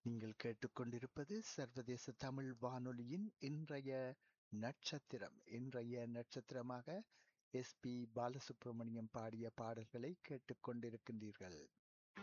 நீங்கள் கேட்டுக்கொண்டிருப்பது சர்வதேச தமிழ் வானொலியின் இன்றைய நட்சத்திரம். இன்றைய நட்சத்திரமாக எஸ்.பி. பாலசுப்ரமணியம் பாடிய பாடல்களை கேட்டுக்கொண்டிருக்கின்றீர்கள்.